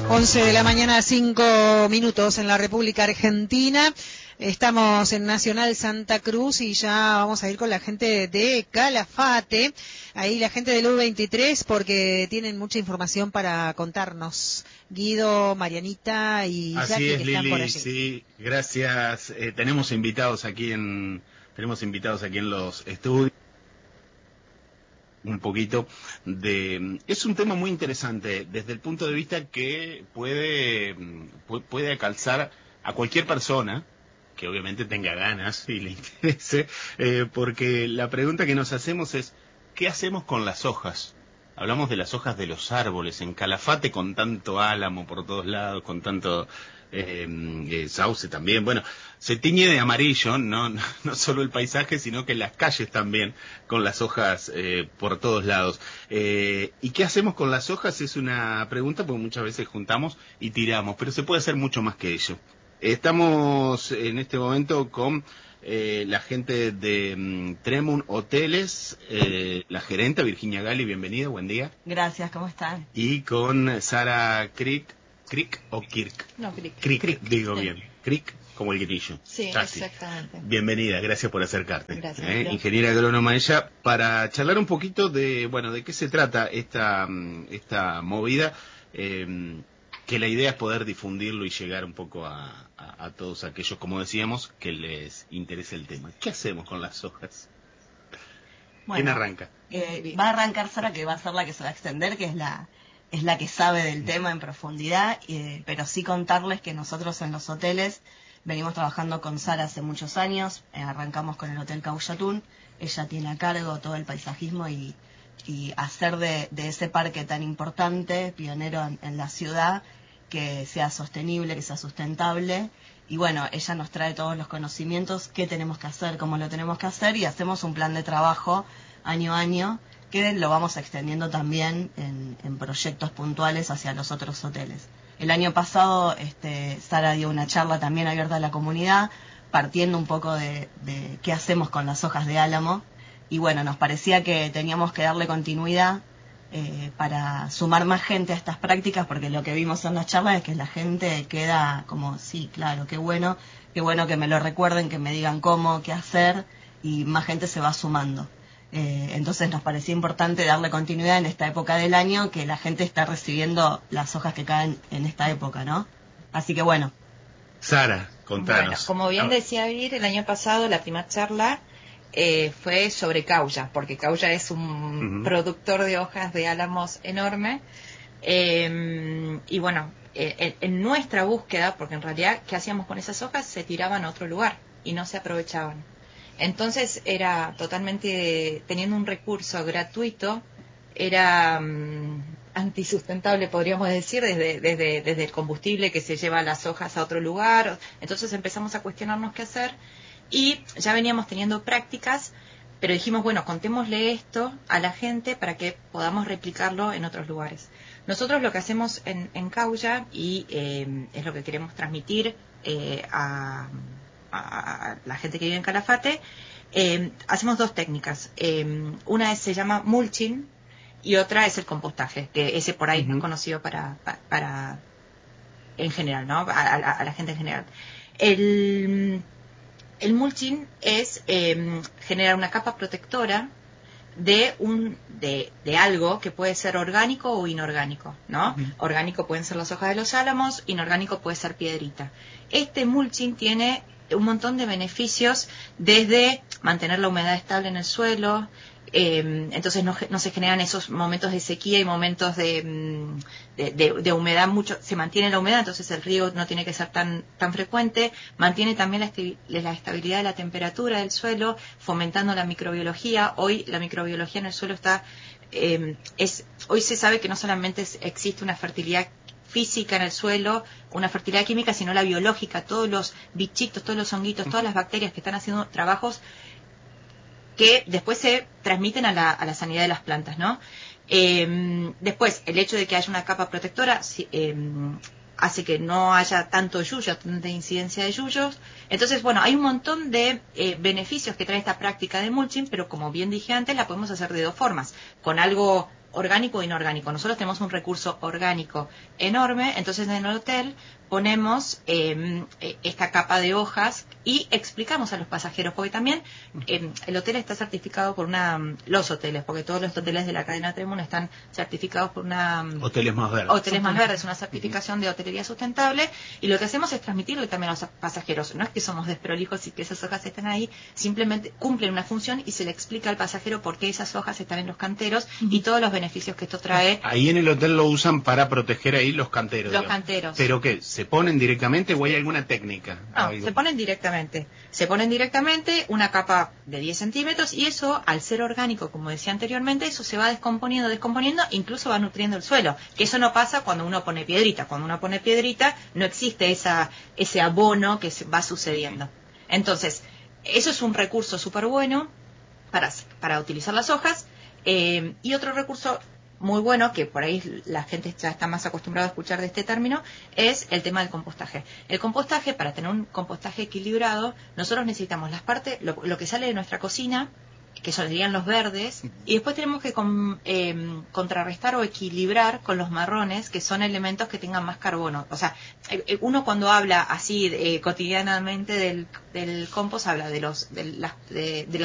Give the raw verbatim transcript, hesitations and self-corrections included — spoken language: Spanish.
once de la mañana, cinco minutos en la República Argentina. Estamos en Nacional Santa Cruz y ya vamos a ir con la gente de Calafate, ahí la gente del U veintitrés, porque tienen mucha información para contarnos. Guido, Marianita y Así Jackie, es, que están Lili, por allí. sí, gracias. Eh, tenemos invitados aquí en tenemos invitados aquí en los estudios. Un poquito de... Es un tema muy interesante desde el punto de vista que puede, puede calzar a cualquier persona que obviamente tenga ganas y le interese, eh, porque la pregunta que nos hacemos es, ¿qué hacemos con las hojas? Hablamos de las hojas de los árboles, en Calafate con tanto álamo por todos lados, con tanto eh, eh, sauce también. Bueno, se tiñe de amarillo, no, no, no solo el paisaje, sino que las calles también, con las hojas eh, por todos lados. Eh, ¿Y qué hacemos con las hojas? Es una pregunta, porque muchas veces juntamos y tiramos, pero se puede hacer mucho más que ello. Estamos en este momento con eh, la gente de um, Tremun Hoteles, eh, la gerente Virginia Gali, bienvenida, buen día. Gracias, ¿cómo están? Y con Sara Crick, ¿Crick o Kirk? No, Crick. Crick, Crick. digo Sí. bien. Crick como el grillo. Sí, Casi. exactamente. Bienvenida, gracias por acercarte. Gracias. ¿eh? Gracias. Ingeniera agrónoma ella, para charlar un poquito de, bueno, de qué se trata esta, esta movida. Eh, que la idea es poder difundirlo y llegar un poco a, a, a todos aquellos, como decíamos, que les interese el tema. ¿Qué hacemos con las hojas? Bueno, ¿Quién arranca? Eh, va a arrancar Sara, que va a ser la que se va a extender, que es la es la que sabe del tema en profundidad, eh, pero sí contarles que nosotros en los hoteles venimos trabajando con Sara hace muchos años. Eh, arrancamos con el Hotel Cauchatún, ella tiene a cargo todo el paisajismo y, y hacer de, de ese parque tan importante, pionero en, en la ciudad, que sea sostenible, que sea sustentable. Y bueno, ella nos trae todos los conocimientos, qué tenemos que hacer, cómo lo tenemos que hacer, y hacemos un plan de trabajo año a año, que lo vamos extendiendo también en, en proyectos puntuales hacia los otros hoteles. El año pasado este, Sara dio una charla también abierta a la comunidad, partiendo un poco de, de qué hacemos con las hojas de álamo, y bueno, nos parecía que teníamos que darle continuidad Eh, para sumar más gente a estas prácticas, porque lo que vimos en las charlas es que la gente queda como, sí, claro, qué bueno, qué bueno que me lo recuerden, que me digan cómo, qué hacer, y más gente se va sumando. Eh, entonces nos parecía importante darle continuidad en esta época del año, que la gente está recibiendo las hojas que caen en esta época, ¿no? Así que bueno. Sara, contanos. Bueno, como bien decía Vir, el año pasado la primera charla Eh, fue sobre cauya, porque cauya es un uh-huh. productor de hojas de álamos enorme. Eh, y bueno, eh, en, en nuestra búsqueda, porque en realidad, ¿qué hacíamos con esas hojas? Se tiraban a otro lugar y no se aprovechaban. Entonces era totalmente, teniendo un recurso gratuito, era um, antisustentable, podríamos decir, desde, desde, desde el combustible que se lleva las hojas a otro lugar. Entonces empezamos a cuestionarnos qué hacer. Y ya veníamos teniendo prácticas, pero dijimos, bueno, contémosle esto a la gente para que podamos replicarlo en otros lugares. Nosotros lo que hacemos en, en Cauya, y eh, es lo que queremos transmitir eh, a, a la gente que vive en Calafate, eh, hacemos dos técnicas. Eh, una es, se llama mulching, y otra es el compostaje, que ese por ahí uh-huh. es conocido para, para, para, en general, ¿no? A, a, a la gente en general. El... El mulching es eh, generar una capa protectora de un de, de algo que puede ser orgánico o inorgánico, ¿no? Uh-huh. Orgánico pueden ser las hojas de los álamos, inorgánico puede ser piedrita. Este mulching tiene un montón de beneficios, desde mantener la humedad estable en el suelo, eh, entonces no, no se generan esos momentos de sequía y momentos de, de, de, de humedad, mucho se mantiene la humedad, entonces el riego no tiene que ser tan, tan frecuente, mantiene también la, esti, la estabilidad de la temperatura del suelo, fomentando la microbiología. Hoy la microbiología en el suelo está, eh, es, hoy se sabe que no solamente es, existe una fertilidad física en el suelo, una fertilidad química, sino la biológica, todos los bichitos, todos los honguitos, todas las bacterias que están haciendo trabajos que después se transmiten a la, a la sanidad de las plantas, ¿no? Eh, después, el hecho de que haya una capa protectora eh, hace que no haya tanto yuyo, tanta incidencia de yuyos. Entonces, bueno, hay un montón de eh, beneficios que trae esta práctica de mulching, pero como bien dije antes, la podemos hacer de dos formas. Con algo orgánico e inorgánico. Nosotros tenemos un recurso orgánico enorme, entonces en el hotel ponemos eh, esta capa de hojas y explicamos a los pasajeros, porque también eh, el hotel está certificado por una, los hoteles, porque todos los hoteles de la cadena Tremont están certificados por una... Hoteles Más Verdes. Hoteles Más Verdes, una certificación de hotelería sustentable, y lo que hacemos es transmitirlo también a los pasajeros. No es que somos desprolijos y que esas hojas estén ahí, simplemente cumplen una función y se le explica al pasajero por qué esas hojas están en los canteros y todos los beneficios que esto trae. Ahí en el hotel lo usan para proteger ahí los canteros. Los digamos. canteros. ¿Pero qué? ¿Se ponen directamente o hay alguna técnica? No, Algo. se ponen directamente. Se ponen directamente una capa de diez centímetros y eso, al ser orgánico, como decía anteriormente, eso se va descomponiendo, descomponiendo, incluso va nutriendo el suelo. Que eso no pasa cuando uno pone piedrita. Cuando uno pone piedrita no existe esa ese abono que se va sucediendo. Entonces, eso es un recurso súper bueno para, para utilizar las hojas. Eh, y otro recurso muy bueno, que por ahí la gente ya está más acostumbrada a escuchar de este término, es el tema del compostaje. El compostaje, para tener un compostaje equilibrado, nosotros necesitamos las partes, lo, lo que sale de nuestra cocina, que serían los verdes, y después tenemos que con, eh, contrarrestar o equilibrar con los marrones, que son elementos que tengan más carbono. O sea, uno cuando habla así eh, cotidianamente del, del compost, habla de los, de, las, de, de los